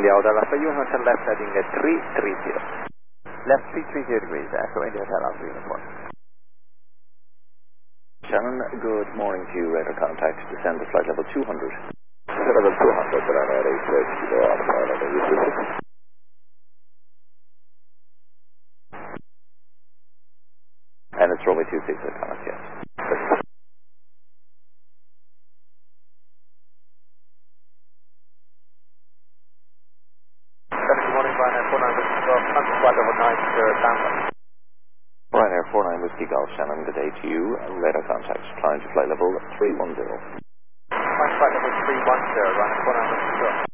India Hotel Alpha Union Hotel left heading at 330. Left 330 degrees, Echo India Hotel Alpha Uniform. Shannon, good morning to you. Radar contact, descend to flight level 200. Level 200, but I'm at 8 kilo Alpha, level 260. And it's runway 26 at Connect, yes. Good morning, Ryanair 49 Whiskey Golf, flight level 9, Tampa. Ryanair 49 Whiskey Golf, Shannon, good day to you. Radar contact, climb to flight level 310. Flight level 310, Ryanair 49 Whiskey Golf.